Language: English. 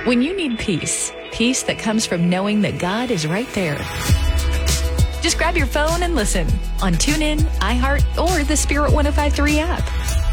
When you need peace, peace that comes from knowing that God is right there. Just grab your phone and listen on TuneIn, iHeart, or the Spirit 105.3 app.